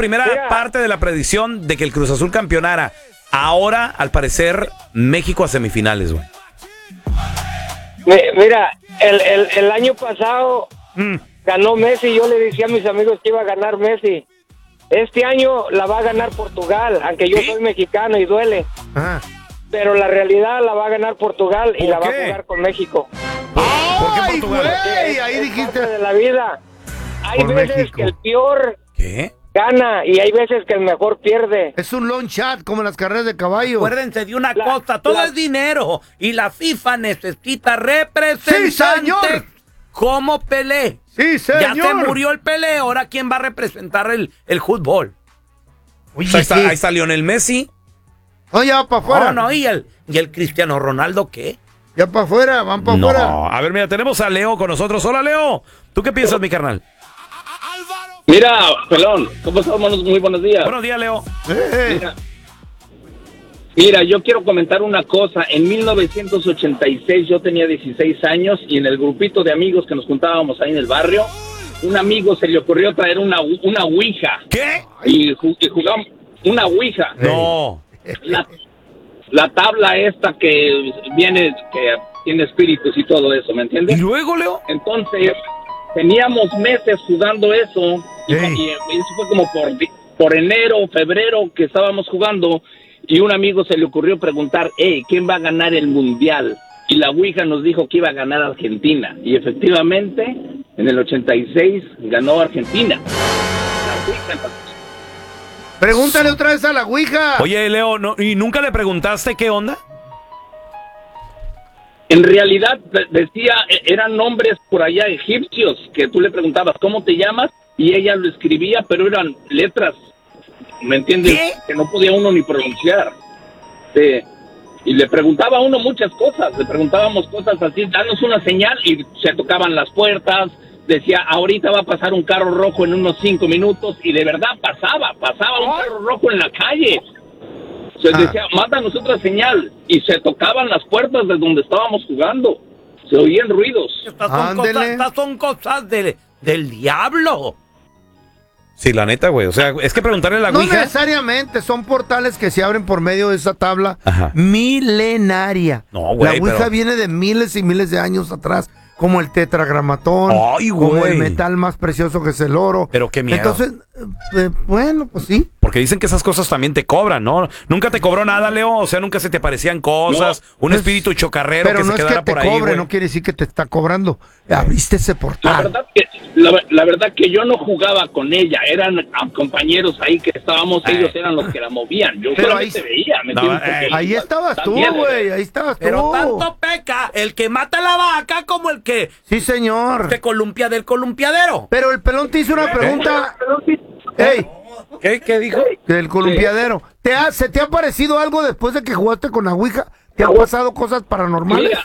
primera parte de la predicción de que el Cruz Azul campeonara. Ahora, al parecer, México a semifinales, güey. Mira, el año pasado ganó Messi. Yo le decía a mis amigos que iba a ganar Messi. Este año la va a ganar Portugal, aunque yo soy mexicano y duele. Ajá. Pero la realidad la va a ganar Portugal y la va a jugar con México. ¿Por qué Portugal? Güey, ahí dijiste. De la vida. Hay Por veces México. que el peor gana y hay veces que el mejor pierde. Es un long shot, como en las carreras de caballo. Acuérdense de una cosa, todo es dinero y la FIFA necesita representantes. ¡Sí, señor! Como Pelé. ¡Sí, señor! Ya se murió el Pelé, ahora ¿quién va a representar el fútbol? Oye, Ahí está Lionel Messi. No, ya va para afuera. No, ¿y el Cristiano Ronaldo qué? Ya para afuera, van para afuera. No, a ver, mira, tenemos a Leo con nosotros. Hola, Leo. ¿Tú qué piensas, mi carnal? Mira, pelón, ¿cómo estamos? Muy buenos días. Buenos días, Leo. Mira, yo quiero comentar una cosa. En 1986 yo tenía 16 años y en el grupito de amigos que nos juntábamos ahí en el barrio, un amigo se le ocurrió traer una ouija. ¿Qué? Y jugamos una ouija. No. La tabla esta que viene, que tiene espíritus y todo eso, ¿me entiendes? ¿Y luego, Leo? Entonces, teníamos meses jugando eso, y eso fue como por enero, febrero que estábamos jugando, y un amigo se le ocurrió preguntar, ¿quién va a ganar el mundial? Y la ouija nos dijo que iba a ganar Argentina, y efectivamente, en el 86 ganó Argentina. La ouija. Pregúntale otra vez a la ouija. Oye, Leo, ¿y nunca le preguntaste qué onda? En realidad decía, eran nombres por allá egipcios, que tú le preguntabas, ¿cómo te llamas? Y ella lo escribía, pero eran letras, ¿me entiendes? ¿Qué? Que no podía uno ni pronunciar. Y le preguntaba a uno muchas cosas, le preguntábamos cosas así, danos una señal, y se tocaban las puertas, decía, ahorita va a pasar un carro rojo en unos 5 minutos, y de verdad pasaba un carro rojo en la calle. Se decía, mándanos otra señal, y se tocaban las puertas de donde estábamos jugando, se oían ruidos. Estas son cosas del diablo. Sí, la neta, güey. O sea, es que preguntarle a la No ouija. necesariamente, son portales que se abren por medio de esa tabla milenaria. No, güey, la ouija viene de miles y miles de años atrás, como el tetragramatón, como el metal más precioso que es el oro. Pero qué miedo. Entonces, bueno, pues sí. Porque dicen que esas cosas también te cobran, ¿no? ¿Nunca te cobró nada, Leo? O sea, nunca se te parecían cosas, un espíritu chocarrero Pero que no se es quedara que te por ahí, cobre, güey. no quiere decir que te está cobrando. Abriste ese portal. La verdad que yo no jugaba con ella, eran compañeros ahí que estábamos, ellos eran los que la movían, yo Pero solamente veía, ¿me entiendes? Porque ahí estabas tú, también, güey, ahí estabas tú. Pero tanto peca el que mata la vaca como el que Sí, señor. se columpia del columpiadero. Pero el pelón te hizo una pregunta. Ey, ¿Qué dijo? del columpiadero. ¿Se te ha parecido algo después de que jugaste con la ouija? ¿Te han pasado cosas paranormales? Mira,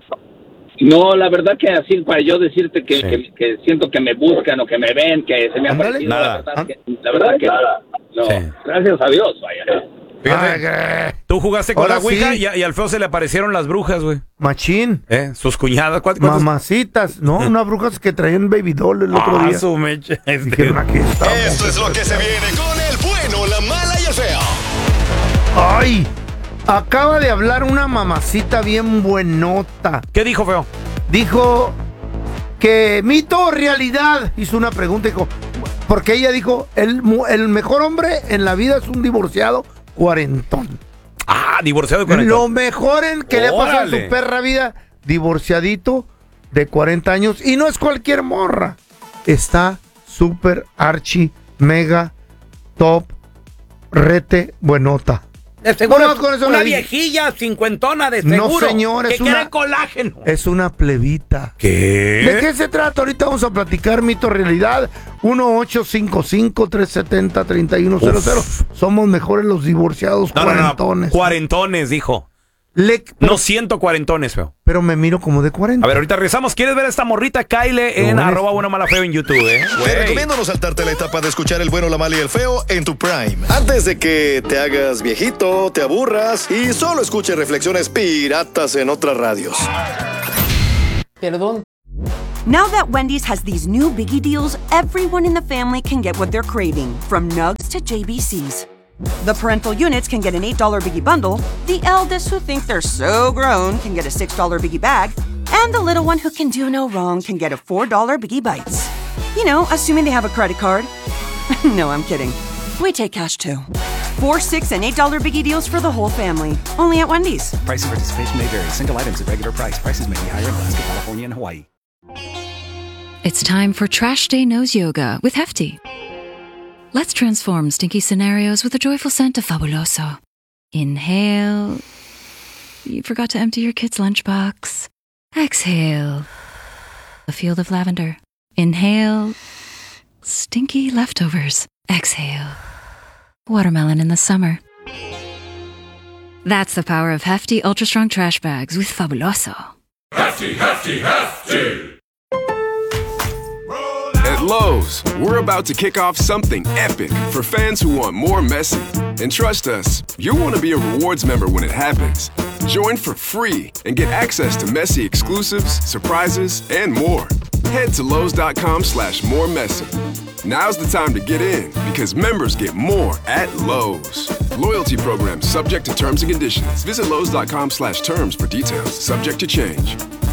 no, la verdad que así para yo decirte que siento que me buscan o que me ven, que se me ha parecido, nada. la verdad que no. Sí. Gracias a Dios, vaya. Fíjate, tú jugaste con Ahora la ouija sí. y al feo se le aparecieron las brujas, güey. Machín. Sus cuñadas. ¿Cuántas? Mamacitas, ¿no? Unas brujas que traían baby doll el otro día. Su mecha. Dijeron, aquí estamos. Esto es lo que se viene con el bueno, la mala y el feo. ¡Ay! Acaba de hablar una mamacita bien buenota. ¿Qué dijo, feo? Dijo que mito o realidad. Hizo una pregunta, dijo, porque ella dijo, el mejor hombre en la vida es un divorciado cuarentón. Divorciado de 40. Lo mejor en que le pasa en su perra vida, divorciadito de 40 años. Y no es cualquier morra. Está súper archi, mega, top, rete, buenota. De seguro Bueno, con eso una le dije. viejilla cincuentona de No, seguro. señor, que es una- quiere colágeno. Es una plebita. ¿Qué? ¿De qué se trata? Ahorita vamos a platicar mito realidad. 1-855-370-3100. Somos mejores los divorciados cuarentones. Cuarentones, dijo. No siento cuarentones, feo. Pero me miro como de 40. A ver, ahorita regresamos. ¿Quieres ver a esta morrita? Kyle en @buenomalafeo en YouTube, Te recomiendo no saltarte la etapa de escuchar el bueno, la mala y el feo en tu prime. Antes de que te hagas viejito, te aburras y solo escuches reflexiones piratas en otras radios. Perdón. Now that Wendy's has these new Biggie deals, everyone in the family can get what they're craving. From nugs kids to JBC's. The parental units can get an $8 Biggie bundle, the eldest who think they're so grown can get a $6 Biggie bag, and the little one who can do no wrong can get a $4 Biggie Bites. You know, assuming they have a credit card. No, I'm kidding. We take cash too. $4, $6, and $8 Biggie deals for the whole family. Only at Wendy's. Price and participation may vary. Single items at regular price. Prices may be higher in Alaska, California, and Hawaii. It's time for Trash Day Nose Yoga with Hefty. Let's transform stinky scenarios with a joyful scent of Fabuloso. Inhale. You forgot to empty your kid's lunchbox. Exhale. A field of lavender. Inhale. Stinky leftovers. Exhale. Watermelon in the summer. That's the power of Hefty Ultra Strong Trash Bags with Fabuloso. Hefty, Hefty, Hefty! At Lowe's, we're about to kick off something epic for fans who want more Messi. And trust us, you'll want to be a rewards member when it happens. Join for free and get access to Messi exclusives, surprises, and more. Head to Lowe's.com/moremessy. Now's the time to get in because members get more at Lowe's. Loyalty program subject to terms and conditions. Visit Lowe's.com/terms for details. Subject to change.